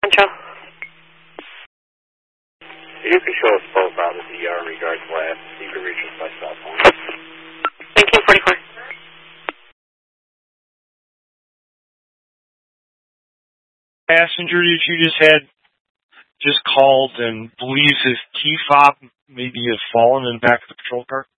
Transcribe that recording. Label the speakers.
Speaker 1: Control.
Speaker 2: You can show us both out of the ER in regards to last. You can reach us by cell phone.
Speaker 1: 1944.
Speaker 3: Passenger that you just called and believes his key fob maybe has fallen in the back of the patrol car?